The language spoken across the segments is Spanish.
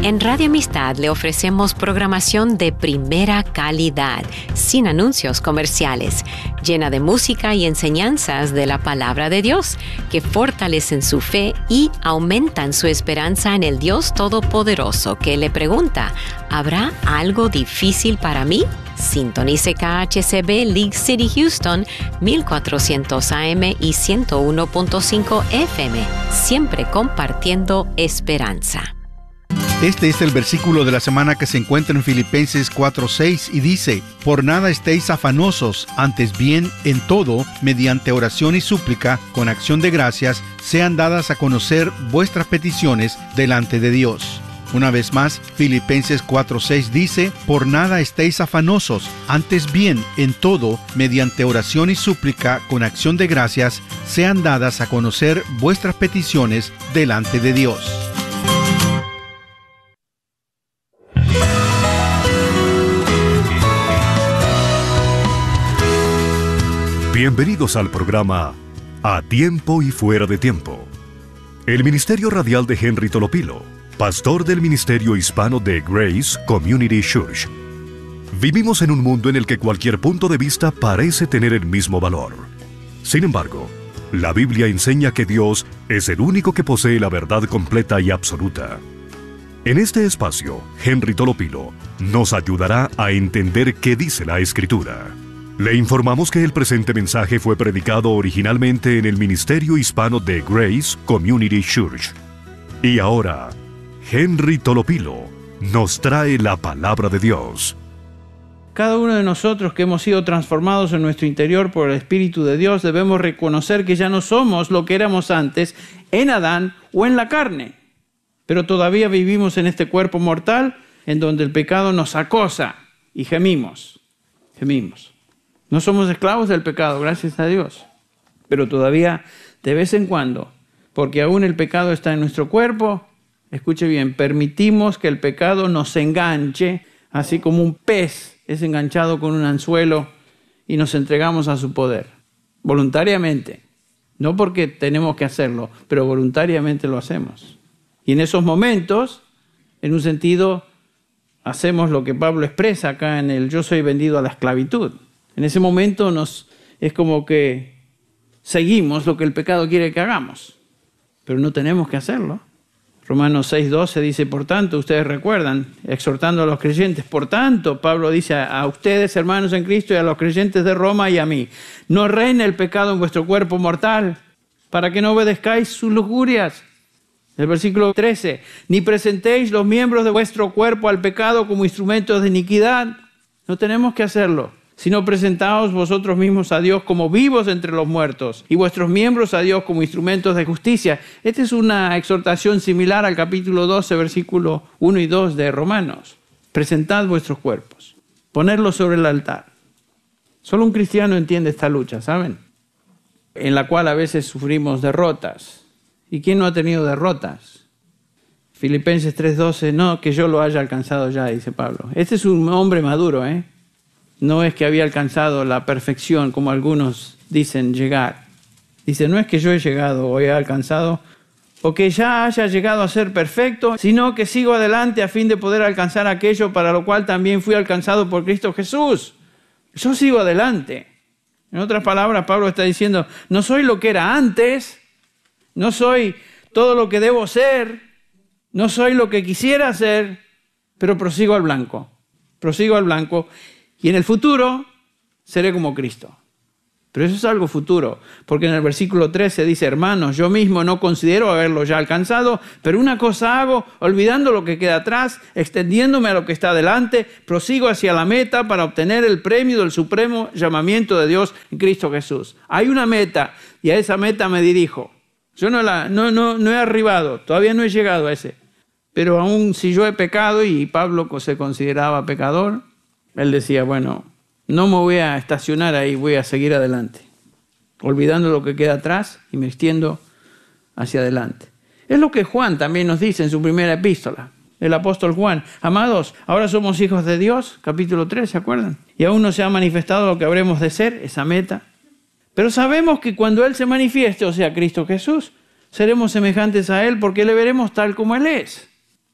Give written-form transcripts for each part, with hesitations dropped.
En Radio Amistad le ofrecemos programación de primera calidad, sin anuncios comerciales, llena de música y enseñanzas de la palabra de Dios, que fortalecen su fe y aumentan su esperanza en el Dios Todopoderoso, que le pregunta, ¿habrá algo difícil para mí? Sintonice KHCB League City Houston, 1400 AM y 101.5 FM, siempre compartiendo esperanza. Este es el versículo de la semana que se encuentra en Filipenses 4:6 y dice: Por nada estéis afanosos, antes bien, en todo, mediante oración y súplica, con acción de gracias, sean dadas a conocer vuestras peticiones delante de Dios. Una vez más, Filipenses 4:6 dice: Por nada estéis afanosos, antes bien, en todo, mediante oración y súplica, con acción de gracias, sean dadas a conocer vuestras peticiones delante de Dios. Bienvenidos al programa A Tiempo y Fuera de Tiempo. El Ministerio Radial de Henry Tolopilo, pastor del Ministerio Hispano de Grace Community Church. Vivimos en un mundo en el que cualquier punto de vista parece tener el mismo valor. Sin embargo, la Biblia enseña que Dios es el único que posee la verdad completa y absoluta. En este espacio, Henry Tolopilo nos ayudará a entender qué dice la Escritura. Le informamos que el presente mensaje fue predicado originalmente en el Ministerio Hispano de Grace Community Church. Y ahora, Henry Tolopilo nos trae la palabra de Dios. Cada uno de nosotros que hemos sido transformados en nuestro interior por el Espíritu de Dios debemos reconocer que ya no somos lo que éramos antes en Adán o en la carne. Pero todavía vivimos en este cuerpo mortal en donde el pecado nos acosa y gemimos. No somos esclavos del pecado, gracias a Dios. Pero todavía, de vez en cuando, porque aún el pecado está en nuestro cuerpo, escuche bien, permitimos que el pecado nos enganche, así como un pez es enganchado con un anzuelo y nos entregamos a su poder, voluntariamente. No porque tenemos que hacerlo, pero voluntariamente lo hacemos. Y en esos momentos, en un sentido, hacemos lo que Pablo expresa acá en el yo soy vendido a la esclavitud. En ese momento es como que seguimos lo que el pecado quiere que hagamos, pero no tenemos que hacerlo. Romanos 6:12 dice, por tanto, ustedes recuerdan, exhortando a los creyentes, por tanto, Pablo dice a ustedes, hermanos en Cristo, y a los creyentes de Roma y a mí, no reine el pecado en vuestro cuerpo mortal, para que no obedezcáis sus lujurias. El versículo 13, ni presentéis los miembros de vuestro cuerpo al pecado como instrumentos de iniquidad. No tenemos que hacerlo. Sino presentaos vosotros mismos a Dios como vivos entre los muertos y vuestros miembros a Dios como instrumentos de justicia. Esta es una exhortación similar al capítulo 12, versículo 1 y 2 de Romanos. Presentad vuestros cuerpos, ponerlos sobre el altar. Solo un cristiano entiende esta lucha, ¿saben? En la cual a veces sufrimos derrotas. ¿Y quién no ha tenido derrotas? Filipenses 3:12, no que yo lo haya alcanzado ya, dice Pablo. Este es un hombre maduro, No es que había alcanzado la perfección, como algunos dicen llegar. Dice, no es que yo he llegado o he alcanzado, o que ya haya llegado a ser perfecto, sino que sigo adelante a fin de poder alcanzar aquello para lo cual también fui alcanzado por Cristo Jesús. Yo sigo adelante. En otras palabras, Pablo está diciendo, no soy lo que era antes, no soy todo lo que debo ser, no soy lo que quisiera ser, pero prosigo al blanco. Y en el futuro seré como Cristo. Pero eso es algo futuro, porque en el versículo 13 dice, hermanos, yo mismo no considero haberlo ya alcanzado, pero una cosa hago, olvidando lo que queda atrás, extendiéndome a lo que está delante, prosigo hacia la meta para obtener el premio del supremo llamamiento de Dios en Cristo Jesús. Hay una meta y a esa meta me dirijo. Yo no he arribado, todavía no he llegado a ese. Pero aún si yo he pecado y Pablo se consideraba pecador, él decía, bueno, no me voy a estacionar ahí, voy a seguir adelante, olvidando lo que queda atrás y me extiendo hacia adelante. Es lo que Juan también nos dice en su primera epístola, el apóstol Juan. Amados, ahora somos hijos de Dios, capítulo 3, ¿se acuerdan? Y aún no se ha manifestado lo que habremos de ser, esa meta. Pero sabemos que cuando Él se manifieste, o sea, Cristo Jesús, seremos semejantes a Él porque le veremos tal como Él es.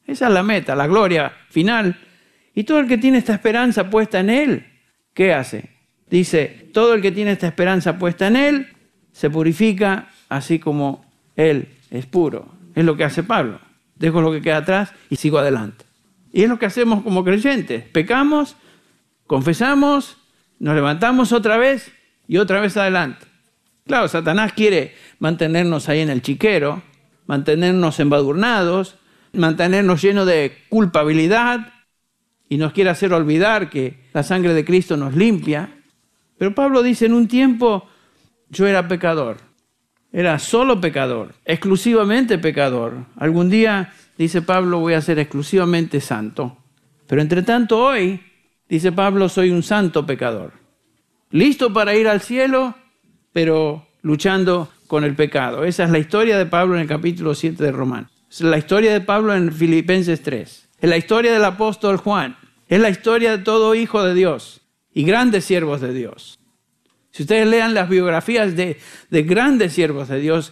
Esa es la meta, la gloria final. Y todo el que tiene esta esperanza puesta en Él, ¿qué hace? Dice, todo el que tiene esta esperanza puesta en Él, se purifica así como Él es puro. Es lo que hace Pablo. Dejo lo que queda atrás y sigo adelante. Y es lo que hacemos como creyentes. Pecamos, confesamos, nos levantamos otra vez y otra vez adelante. Claro, Satanás quiere mantenernos ahí en el chiquero, mantenernos embadurnados, mantenernos llenos de culpabilidad y nos quiere hacer olvidar que la sangre de Cristo nos limpia. Pero Pablo dice, en un tiempo yo era pecador, era solo pecador, exclusivamente pecador. Algún día, dice Pablo, voy a ser exclusivamente santo. Pero entre tanto hoy, dice Pablo, soy un santo pecador. Listo para ir al cielo, pero luchando con el pecado. Esa es la historia de Pablo en el capítulo 7 de Romanos. Es la historia de Pablo en Filipenses 3. Es la historia del apóstol Juan. Es la historia de todo hijo de Dios y grandes siervos de Dios. Si ustedes lean las biografías de grandes siervos de Dios,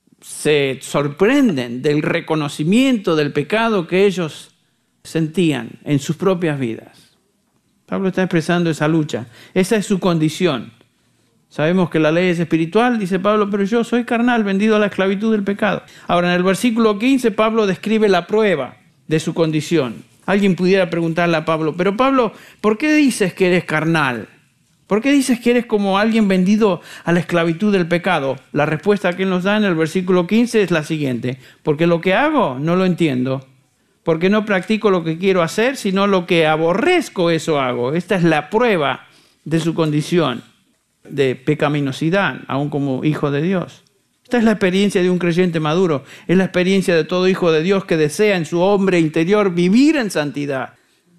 se sorprenden del reconocimiento del pecado que ellos sentían en sus propias vidas. Pablo está expresando esa lucha. Esa es su condición. Sabemos que la ley es espiritual, dice Pablo, pero yo soy carnal, vendido a la esclavitud del pecado. Ahora, en el versículo 15, Pablo describe la prueba de su condición. Alguien pudiera preguntarle a Pablo, pero Pablo, ¿por qué dices que eres carnal? ¿Por qué dices que eres como alguien vendido a la esclavitud del pecado? La respuesta que él nos da en el versículo 15 es la siguiente. Porque lo que hago no lo entiendo. Porque no practico lo que quiero hacer, sino lo que aborrezco, eso hago. Esta es la prueba de su condición de pecaminosidad, aún como hijo de Dios. Esta es la experiencia de un creyente maduro. Es la experiencia de todo hijo de Dios que desea en su hombre interior vivir en santidad.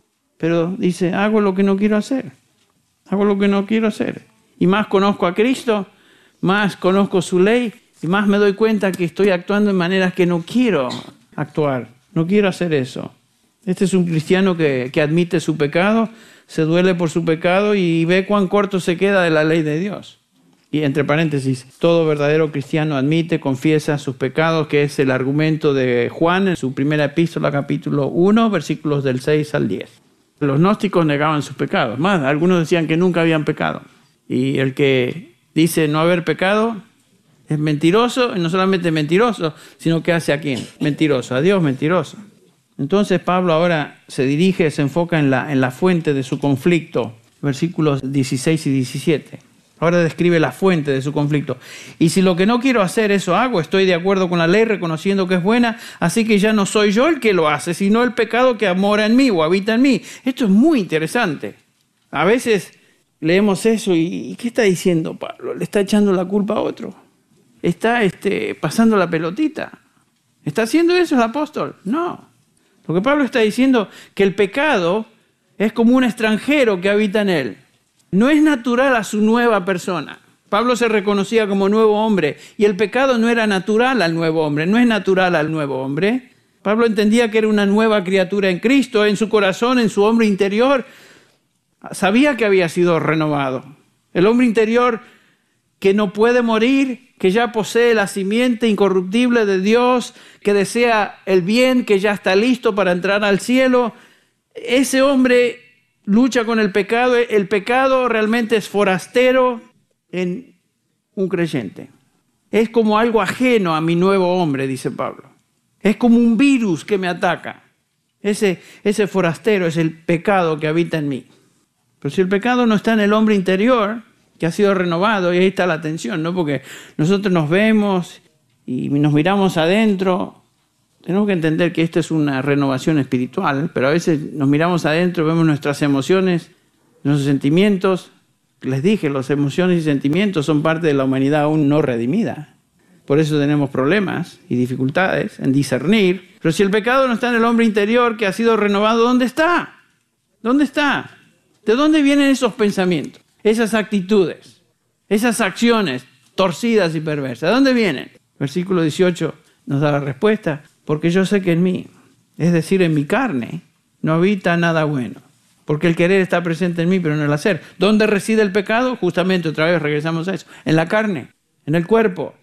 Pero dice, hago lo que no quiero hacer. Hago lo que no quiero hacer. Y más conozco a Cristo, más conozco su ley, y más me doy cuenta que estoy actuando en maneras que no quiero actuar. No quiero hacer eso. Este es un cristiano que admite su pecado, se duele por su pecado y ve cuán corto se queda de la ley de Dios. Y entre paréntesis, todo verdadero cristiano admite, confiesa sus pecados, que es el argumento de Juan en su primera epístola, capítulo 1, versículos del 6 al 10. Los gnósticos negaban sus pecados. Más, algunos decían que nunca habían pecado. Y el que dice no haber pecado es mentiroso, y no solamente mentiroso, sino que hace a quién? Mentiroso, a Dios mentiroso. Entonces Pablo ahora se enfoca en la fuente de su conflicto, versículos 16 y 17. Ahora describe la fuente de su conflicto. Y si lo que no quiero hacer, eso hago, estoy de acuerdo con la ley, reconociendo que es buena, así que ya no soy yo el que lo hace, sino el pecado que mora en mí o habita en mí. Esto es muy interesante. A veces leemos eso y ¿qué está diciendo Pablo? Le está echando la culpa a otro. Está pasando la pelotita. ¿Está haciendo eso el apóstol? No. Lo que Pablo está diciendo que el pecado es como un extranjero que habita en él. No es natural a su nueva persona. Pablo se reconocía como nuevo hombre y el pecado no era natural al nuevo hombre, no es natural al nuevo hombre. Pablo entendía que era una nueva criatura en Cristo, en su corazón, en su hombre interior. Sabía que había sido renovado. El hombre interior que no puede morir, que ya posee la simiente incorruptible de Dios, que desea el bien, que ya está listo para entrar al cielo. Ese hombre lucha con el pecado. El pecado realmente es forastero en un creyente. Es como algo ajeno a mi nuevo hombre, dice Pablo. Es como un virus que me ataca. Ese forastero es el pecado que habita en mí. Pero si el pecado no está en el hombre interior, que ha sido renovado, y ahí está la tensión, ¿no? Porque nosotros nos vemos y nos miramos adentro. Tenemos que entender que esta es una renovación espiritual, pero a veces nos miramos adentro, vemos nuestras emociones, nuestros sentimientos. Les dije, las emociones y sentimientos son parte de la humanidad aún no redimida. Por eso tenemos problemas y dificultades en discernir. Pero si el pecado no está en el hombre interior que ha sido renovado, ¿dónde está? ¿Dónde está? ¿De dónde vienen esos pensamientos, esas actitudes, esas acciones torcidas y perversas? ¿De dónde vienen? Versículo 18 nos da la respuesta. Porque yo sé que en mí, es decir, en mi carne, no habita nada bueno. Porque el querer está presente en mí, pero no el hacer. ¿Dónde reside el pecado? Justamente, otra vez regresamos a eso. En la carne, en el cuerpo.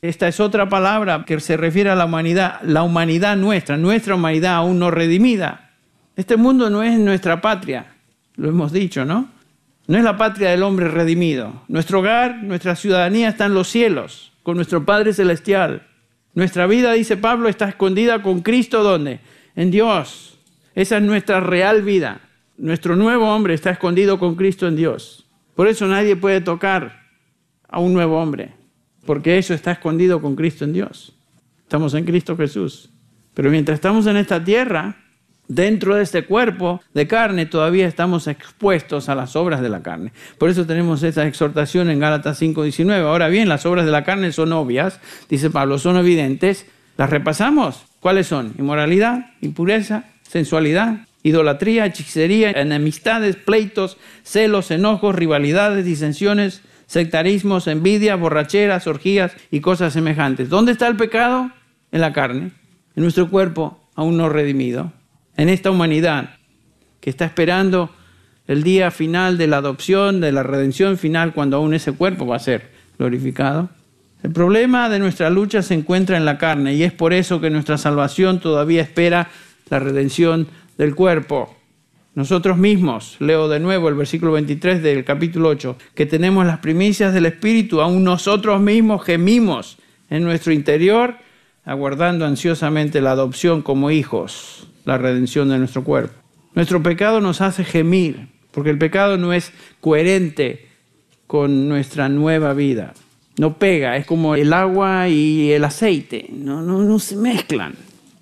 Esta es otra palabra que se refiere a la humanidad nuestra humanidad aún no redimida. Este mundo no es nuestra patria, lo hemos dicho, ¿no? No es la patria del hombre redimido. Nuestro hogar, nuestra ciudadanía está en los cielos, con nuestro Padre Celestial. Nuestra vida, dice Pablo, está escondida con Cristo, ¿dónde? En Dios. Esa es nuestra real vida. Nuestro nuevo hombre está escondido con Cristo en Dios. Por eso nadie puede tocar a un nuevo hombre, porque eso está escondido con Cristo en Dios. Estamos en Cristo Jesús. Pero mientras estamos en esta tierra, dentro de este cuerpo de carne, todavía estamos expuestos a las obras de la carne. Por eso tenemos esa exhortación en Gálatas 5:19. Ahora bien, las obras de la carne son obvias, dice Pablo, son evidentes. ¿Las repasamos? ¿Cuáles son? Inmoralidad, impureza, sensualidad, idolatría, hechicería, enemistades, pleitos, celos, enojos, rivalidades, disensiones, sectarismos, envidia, borracheras, orgías y cosas semejantes. ¿Dónde está el pecado? En la carne, en nuestro cuerpo aún no redimido, en esta humanidad que está esperando el día final de la adopción, de la redención final, cuando aún ese cuerpo va a ser glorificado. El problema de nuestra lucha se encuentra en la carne y es por eso que nuestra salvación todavía espera la redención del cuerpo. Nosotros mismos, leo de nuevo el versículo 23 del capítulo 8, que tenemos las primicias del Espíritu, aún nosotros mismos gemimos en nuestro interior, aguardando ansiosamente la adopción como hijos, la redención de nuestro cuerpo. Nuestro pecado nos hace gemir, porque el pecado no es coherente con nuestra nueva vida. No pega, es como el agua y el aceite, no se mezclan.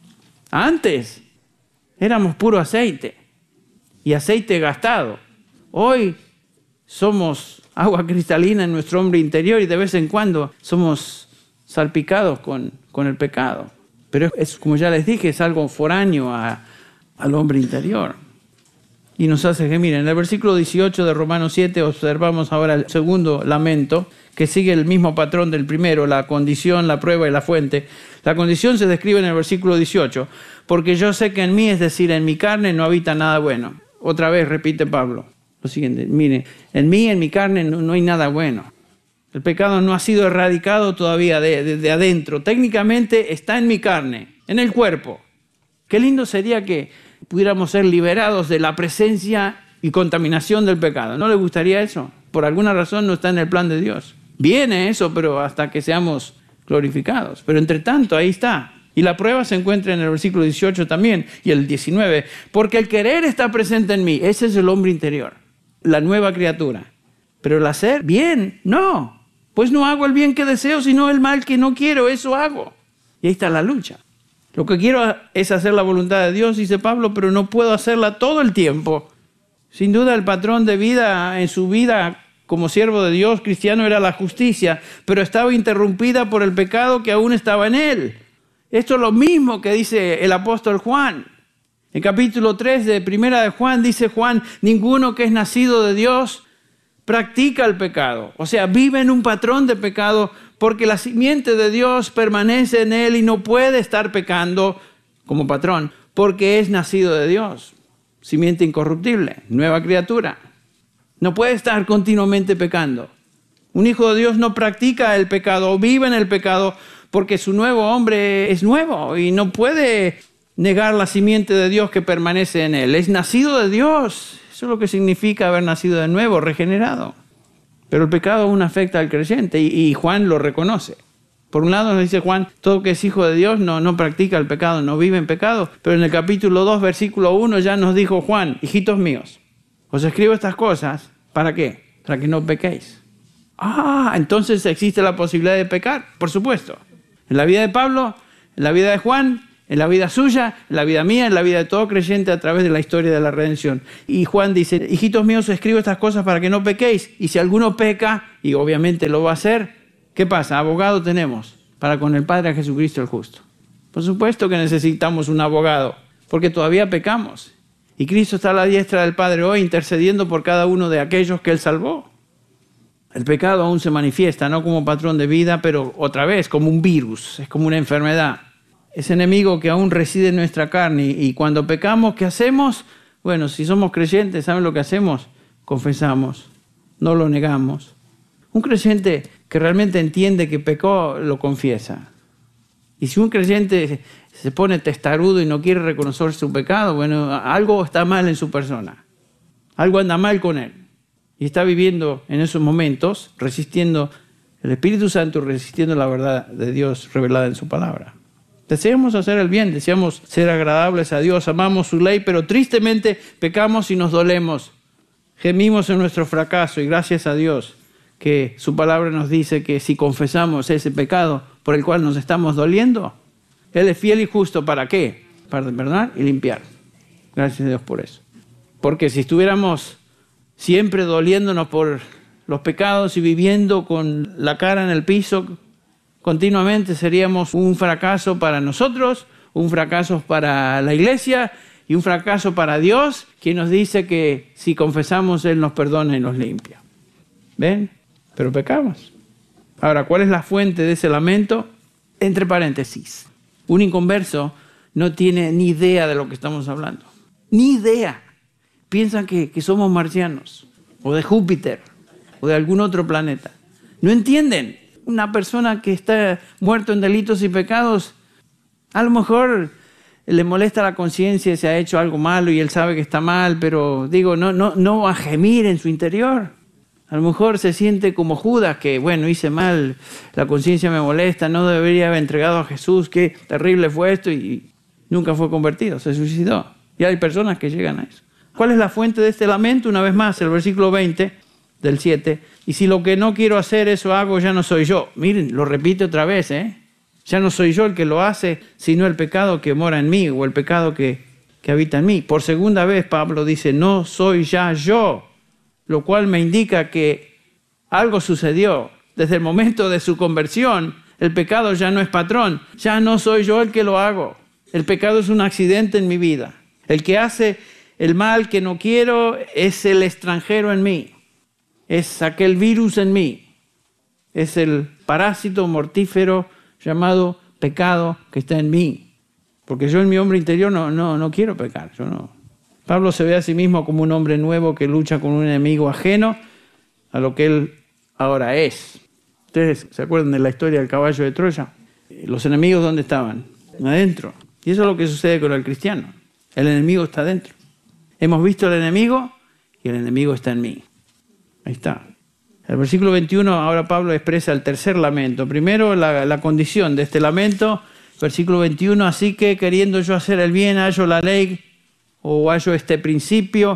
Antes éramos puro aceite y aceite gastado. Hoy somos agua cristalina en nuestro hombre interior y de vez en cuando somos salpicados con el pecado. Pero es, como ya les dije, es algo foráneo al hombre interior y nos hace gemir. En el versículo 18 de Romanos 7 observamos ahora el segundo lamento, que sigue el mismo patrón del primero, la condición, la prueba y la fuente. La condición se describe en el versículo 18, porque yo sé que en mí, es decir, en mi carne, no habita nada bueno. Otra vez repite Pablo lo siguiente, miren, en mí, en mi carne, no hay nada bueno. El pecado no ha sido erradicado todavía de adentro. Técnicamente está en mi carne, en el cuerpo. Qué lindo sería que pudiéramos ser liberados de la presencia y contaminación del pecado. ¿No le gustaría eso? Por alguna razón no está en el plan de Dios. Viene eso, pero hasta que seamos glorificados. Pero entre tanto, ahí está. Y la prueba se encuentra en el versículo 18 también y el 19. Porque el querer está presente en mí. Ese es el hombre interior, la nueva criatura. Pero el hacer bien, no. Pues no hago el bien que deseo, sino el mal que no quiero. Eso hago. Y ahí está la lucha. Lo que quiero es hacer la voluntad de Dios, dice Pablo, pero no puedo hacerla todo el tiempo. Sin duda el patrón de vida en su vida como siervo de Dios cristiano era la justicia, pero estaba interrumpida por el pecado que aún estaba en él. Esto es lo mismo que dice el apóstol Juan. En capítulo 3 de Primera de Juan dice Juan, ninguno que es nacido de Dios practica el pecado. O sea, vive en un patrón de pecado porque la simiente de Dios permanece en él y no puede estar pecando como patrón porque es nacido de Dios. Simiente incorruptible, nueva criatura. No puede estar continuamente pecando. Un hijo de Dios no practica el pecado o vive en el pecado porque su nuevo hombre es nuevo y no puede negar la simiente de Dios que permanece en él. Es nacido de Dios. Eso es lo que significa haber nacido de nuevo, regenerado. Pero el pecado aún afecta al creyente y Juan lo reconoce. Por un lado nos dice Juan, todo que es hijo de Dios no practica el pecado, no vive en pecado. Pero en el capítulo 2, versículo 1 ya nos dijo Juan, hijitos míos, os escribo estas cosas, ¿para qué? Para que no pequéis. Entonces existe la posibilidad de pecar, por supuesto. En la vida de Pablo, en la vida de Juan, en la vida suya, en la vida mía, en la vida de todo creyente a través de la historia de la redención. Y Juan dice, hijitos míos, os escribo estas cosas para que no pequéis. Y si alguno peca, y obviamente lo va a hacer, ¿qué pasa? Abogado tenemos para con el Padre a Jesucristo el justo. Por supuesto que necesitamos un abogado, porque todavía pecamos. Y Cristo está a la diestra del Padre hoy intercediendo por cada uno de aquellos que Él salvó. El pecado aún se manifiesta, no como patrón de vida, pero otra vez como un virus, es como una enfermedad. Ese enemigo que aún reside en nuestra carne y cuando pecamos, ¿qué hacemos? Bueno, si somos creyentes, ¿saben lo que hacemos? Confesamos, no lo negamos. Un creyente que realmente entiende que pecó, lo confiesa. Y si un creyente se pone testarudo y no quiere reconocer su pecado, bueno, algo está mal en su persona. Algo anda mal con él. Y está viviendo en esos momentos, resistiendo el Espíritu Santo, resistiendo la verdad de Dios revelada en su palabra. Deseamos hacer el bien, deseamos ser agradables a Dios, amamos su ley, pero tristemente pecamos y nos dolemos. Gemimos en nuestro fracaso y gracias a Dios que su palabra nos dice que si confesamos ese pecado por el cual nos estamos doliendo, Él es fiel y justo. ¿Para qué? Para perdonar y limpiar. Gracias a Dios por eso. Porque si estuviéramos siempre doliéndonos por los pecados y viviendo con la cara en el piso continuamente, seríamos un fracaso para nosotros, un fracaso para la iglesia y un fracaso para Dios, quien nos dice que si confesamos, Él nos perdona y nos limpia. ¿Ven? Pero pecamos. Ahora, ¿cuál es la fuente de ese lamento? Entre paréntesis, un inconverso no tiene ni idea de lo que estamos hablando. Ni idea. Piensan que somos marcianos, o de Júpiter, o de algún otro planeta. No entienden. Una persona que está muerto en delitos y pecados, a lo mejor le molesta la conciencia si ha hecho algo malo y él sabe que está mal, pero no va a gemir en su interior. A lo mejor se siente como Judas, que bueno, hice mal, la conciencia me molesta, no debería haber entregado a Jesús, qué terrible fue esto, y nunca fue convertido, se suicidó. Y hay personas que llegan a eso. ¿Cuál es la fuente de este lamento? Una vez más, el versículo 20 del 7. Y si lo que no quiero hacer, eso hago, ya no soy yo. Miren, lo repite otra vez, Ya no soy yo el que lo hace, sino el pecado que mora en mí, o el pecado que habita en mí. Por segunda vez Pablo dice, no soy ya yo, lo cual me indica que algo sucedió. Desde el momento de su conversión, el pecado ya no es patrón, ya no soy yo el que lo hago. El pecado es un accidente en mi vida. El que hace el mal que no quiero es el extranjero en mí. Es aquel virus en mí. Es el parásito mortífero llamado pecado que está en mí. Porque yo en mi hombre interior no quiero pecar. Yo no. Pablo se ve a sí mismo como un hombre nuevo que lucha con un enemigo ajeno a lo que él ahora es. ¿Ustedes se acuerdan de la historia del caballo de Troya? Los enemigos, ¿dónde estaban? Adentro. Y eso es lo que sucede con el cristiano. El enemigo está adentro. Hemos visto al enemigo y el enemigo está en mí. Ahí está. El versículo 21, ahora Pablo expresa el tercer lamento. Primero, la condición de este lamento. Versículo 21, así que queriendo yo hacer el bien, hallo la ley, o hallo este principio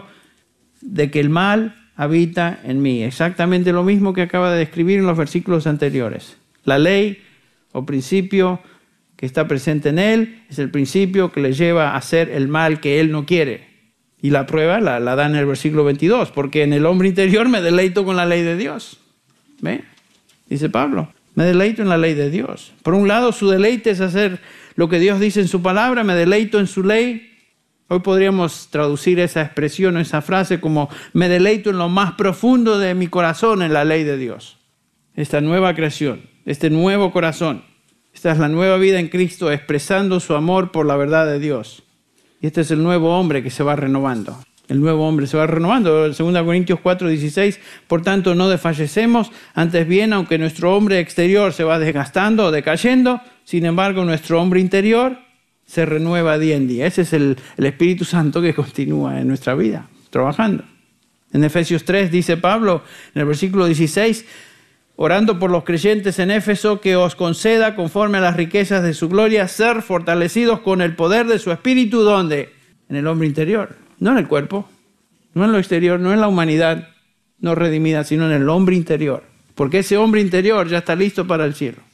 de que el mal habita en mí. Exactamente lo mismo que acaba de describir en los versículos anteriores. La ley o principio que está presente en él es el principio que le lleva a hacer el mal que él no quiere. Y la prueba la da en el versículo 22, porque en el hombre interior me deleito con la ley de Dios. ¿Ve? Dice Pablo, me deleito en la ley de Dios. Por un lado, su deleite es hacer lo que Dios dice en su palabra, me deleito en su ley. Hoy podríamos traducir esa expresión o esa frase como me deleito en lo más profundo de mi corazón en la ley de Dios. Esta nueva creación, este nuevo corazón, esta es la nueva vida en Cristo expresando su amor por la verdad de Dios. Y este es el nuevo hombre que se va renovando. El nuevo hombre se va renovando. 2 Corintios 4:16, por tanto no desfallecemos, antes bien, aunque nuestro hombre exterior se va desgastando o decayendo, sin embargo nuestro hombre interior se renueva día en día. Ese es el Espíritu Santo que continúa en nuestra vida, trabajando. En Efesios 3 dice Pablo, en el versículo 16, orando por los creyentes en Éfeso, que os conceda, conforme a las riquezas de su gloria, ser fortalecidos con el poder de su Espíritu, ¿dónde? En el hombre interior, no en el cuerpo, no en lo exterior, no en la humanidad no redimida, sino en el hombre interior. Porque ese hombre interior ya está listo para el cielo.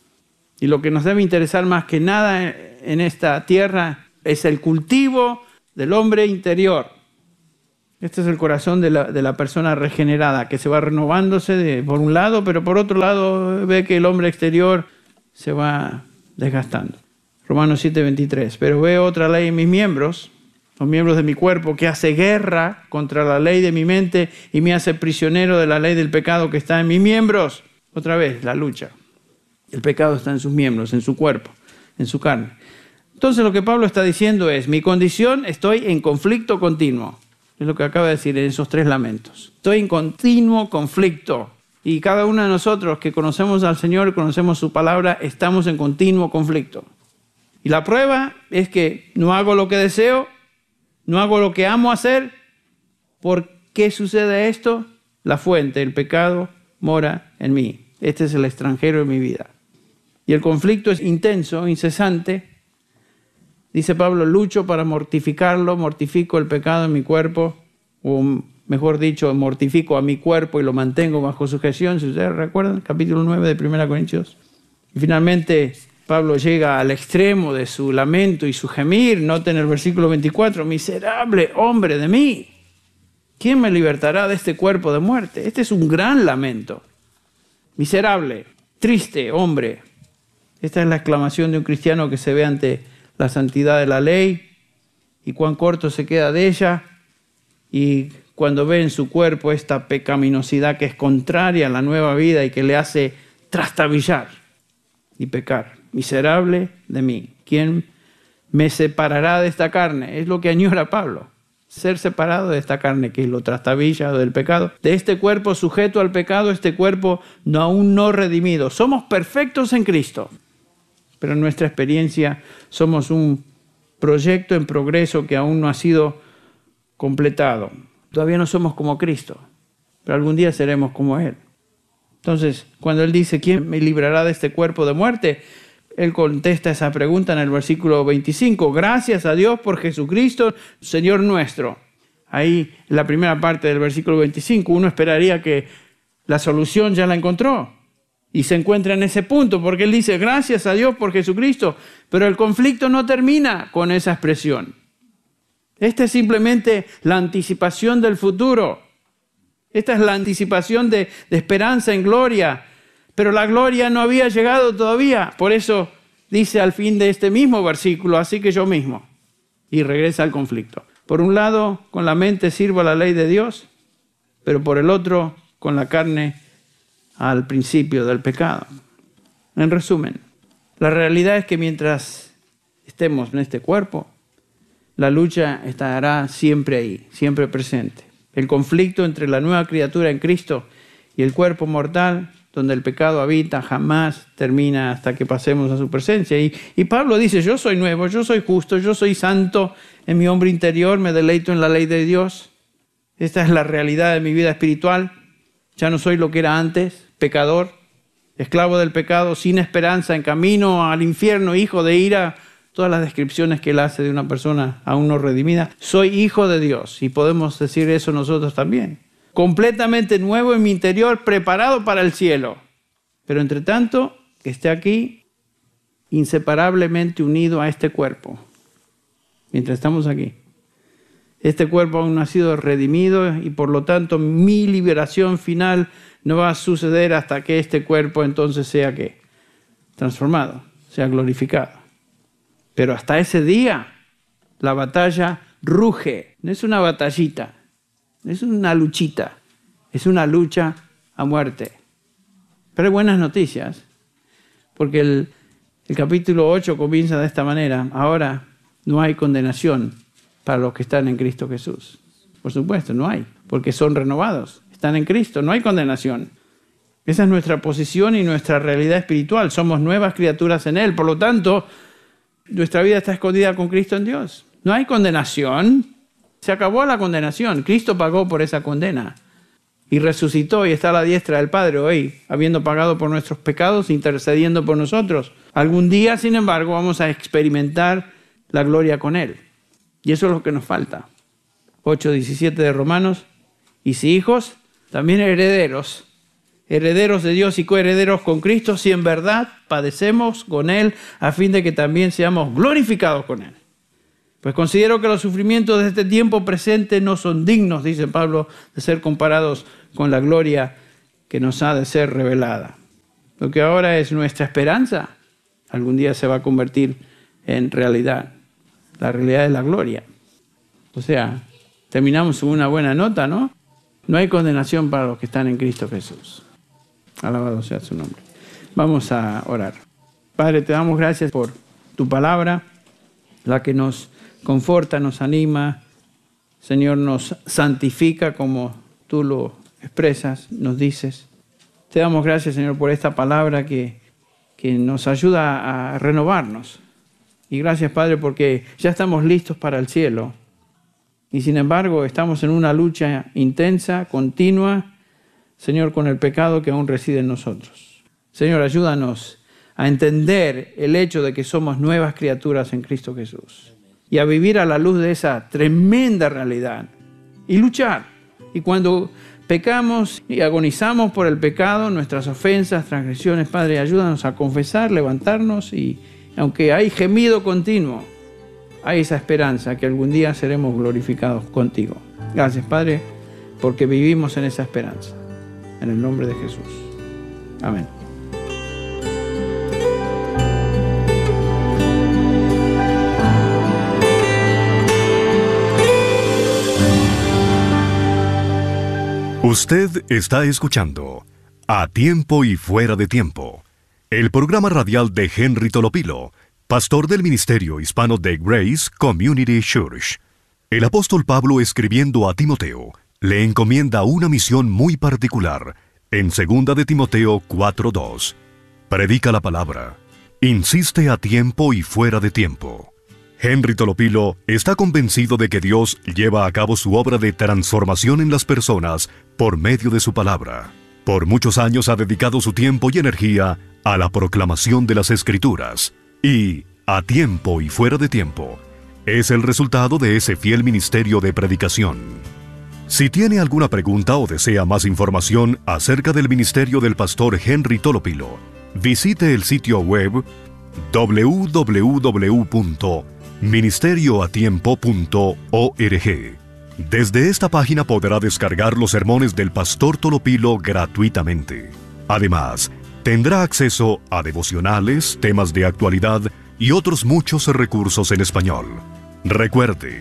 Y lo que nos debe interesar más que nada en esta tierra es el cultivo del hombre interior. Este es el corazón de la persona regenerada, que se va renovándose por un lado, pero por otro lado ve que el hombre exterior se va desgastando. Romanos 7:23. Pero veo otra ley en mis miembros, los miembros de mi cuerpo, que hace guerra contra la ley de mi mente y me hace prisionero de la ley del pecado que está en mis miembros. Otra vez, la lucha. El pecado está en sus miembros, en su cuerpo, en su carne. Entonces lo que Pablo está diciendo es, mi condición, estoy en conflicto continuo. Es lo que acaba de decir en esos 3 lamentos. Estoy en continuo conflicto. Y cada uno de nosotros que conocemos al Señor, conocemos su palabra, estamos en continuo conflicto. Y la prueba es que no hago lo que deseo, no hago lo que amo hacer. ¿Por qué sucede esto? La fuente, el pecado, mora en mí. Este es el extranjero en mi vida. Y el conflicto es intenso, incesante. Dice Pablo, lucho para mortificarlo, mortifico el pecado en mi cuerpo, o mejor dicho, mortifico a mi cuerpo y lo mantengo bajo sujeción. Si ustedes recuerdan, capítulo 9 de 1 Corintios. Y finalmente Pablo llega al extremo de su lamento y su gemir. Noten el versículo 24, miserable hombre de mí, ¿quién me libertará de este cuerpo de muerte? Este es un gran lamento. Miserable, triste hombre. Esta es la exclamación de un cristiano que se ve ante la santidad de la ley y cuán corto se queda de ella, y cuando ve en su cuerpo esta pecaminosidad que es contraria a la nueva vida y que le hace trastabillar y pecar. Miserable de mí, ¿quién me separará de esta carne? Es lo que añora Pablo, ser separado de esta carne que lo trastabilla del pecado, de este cuerpo sujeto al pecado, este cuerpo aún no redimido. Somos perfectos en Cristo, pero en nuestra experiencia somos un proyecto en progreso que aún no ha sido completado. Todavía no somos como Cristo, pero algún día seremos como Él. Entonces, cuando Él dice, ¿quién me librará de este cuerpo de muerte?, Él contesta esa pregunta en el versículo 25. Gracias a Dios por Jesucristo, Señor nuestro. Ahí, en la primera parte del versículo 25, uno esperaría que la solución ya la encontró. Y se encuentra en ese punto, porque Él dice, gracias a Dios por Jesucristo. Pero el conflicto no termina con esa expresión. Esta es simplemente la anticipación del futuro. Esta es la anticipación de esperanza en gloria. Pero la gloria no había llegado todavía. Por eso dice al fin de este mismo versículo, así que yo mismo. Y regresa al conflicto. Por un lado, con la mente sirvo a la ley de Dios, pero por el otro, con la carne al principio del pecado. En resumen, la realidad es que mientras estemos en este cuerpo, la lucha estará siempre ahí, siempre presente. El conflicto entre la nueva criatura en Cristo y el cuerpo mortal, donde el pecado habita, jamás termina hasta que pasemos a su presencia. Y Pablo dice, yo soy nuevo, yo soy justo, yo soy santo en mi hombre interior, me deleito en la ley de Dios. Esta es la realidad de mi vida espiritual. Ya no soy lo que era antes, pecador, esclavo del pecado, sin esperanza, en camino al infierno, hijo de ira. Todas las descripciones que él hace de una persona aún no redimida. Soy hijo de Dios y podemos decir eso nosotros también. Completamente nuevo en mi interior, preparado para el cielo. Pero entre tanto, que esté aquí, inseparablemente unido a este cuerpo. Mientras estamos aquí. Este cuerpo aún no ha sido redimido y por lo tanto mi liberación final no va a suceder hasta que este cuerpo entonces sea ¿qué? Transformado, sea glorificado. Pero hasta ese día la batalla ruge. No es una batallita, no es una luchita, es una lucha a muerte. Pero hay buenas noticias, porque el capítulo 8 comienza de esta manera. Ahora no hay condenación para los que están en Cristo Jesús. Por supuesto, no hay, porque son renovados. Están en Cristo, no hay condenación. Esa es nuestra posición y nuestra realidad espiritual. Somos nuevas criaturas en Él. Por lo tanto, nuestra vida está escondida con Cristo en Dios. No hay condenación. Se acabó la condenación. Cristo pagó por esa condena. Y resucitó y está a la diestra del Padre hoy, habiendo pagado por nuestros pecados, intercediendo por nosotros. Algún día, sin embargo, vamos a experimentar la gloria con Él. Y eso es lo que nos falta. 8:17 de Romanos. Y si hijos, también herederos. Herederos de Dios y coherederos con Cristo, si en verdad padecemos con Él, a fin de que también seamos glorificados con Él. Pues considero que los sufrimientos de este tiempo presente no son dignos, dice Pablo, de ser comparados con la gloria que nos ha de ser revelada. Lo que ahora es nuestra esperanza, algún día se va a convertir en realidad. La realidad es la gloria. O sea, terminamos con una buena nota, ¿no? No hay condenación para los que están en Cristo Jesús. Alabado sea su nombre. Vamos a orar. Padre, te damos gracias por tu palabra, la que nos conforta, nos anima. Señor, nos santifica como tú lo expresas, nos dices. Te damos gracias, Señor, por esta palabra que nos ayuda a renovarnos. Y gracias, Padre, porque ya estamos listos para el cielo. Y sin embargo, estamos en una lucha intensa, continua, Señor, con el pecado que aún reside en nosotros. Señor, ayúdanos a entender el hecho de que somos nuevas criaturas en Cristo Jesús. Y a vivir a la luz de esa tremenda realidad. Y luchar. Y cuando pecamos y agonizamos por el pecado, nuestras ofensas, transgresiones, Padre, ayúdanos a confesar, levantarnos y aunque hay gemido continuo, hay esa esperanza que algún día seremos glorificados contigo. Gracias, Padre, porque vivimos en esa esperanza. En el nombre de Jesús. Amén. Usted está escuchando A Tiempo y Fuera de Tiempo, el programa radial de Henry Tolopilo, pastor del Ministerio Hispano de Grace Community Church. El apóstol Pablo, escribiendo a Timoteo, le encomienda una misión muy particular en 2 de Timoteo 4:2. Predica la palabra, insiste a tiempo y fuera de tiempo. Henry Tolopilo está convencido de que Dios lleva a cabo su obra de transformación en las personas por medio de su palabra. Por muchos años ha dedicado su tiempo y energía a la proclamación de las Escrituras. Y, a tiempo y fuera de tiempo, es el resultado de ese fiel ministerio de predicación. Si tiene alguna pregunta o desea más información acerca del ministerio del pastor Henry Tolopilo, visite el sitio web www.ministerioatiempo.org. Desde esta página podrá descargar los sermones del pastor Tolopilo gratuitamente. Además, tendrá acceso a devocionales, temas de actualidad y otros muchos recursos en español. Recuerde,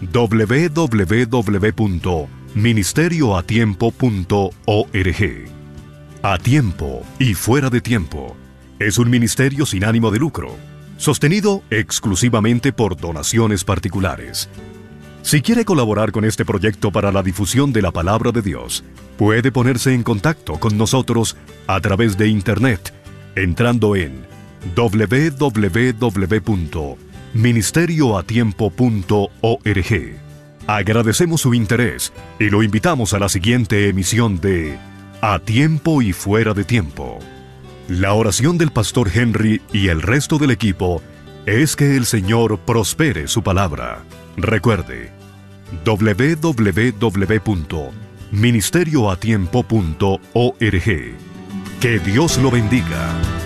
www.ministerioatiempo.org. A Tiempo y Fuera de Tiempo es un ministerio sin ánimo de lucro, sostenido exclusivamente por donaciones particulares. Si quiere colaborar con este proyecto para la difusión de la palabra de Dios, puede ponerse en contacto con nosotros a través de Internet, entrando en www.ministerioatiempo.org. Agradecemos su interés y lo invitamos a la siguiente emisión de A Tiempo y Fuera de Tiempo. La oración del pastor Henry y el resto del equipo es que el Señor prospere su palabra. Recuerde, www.ministerioatiempo.org. Que Dios lo bendiga.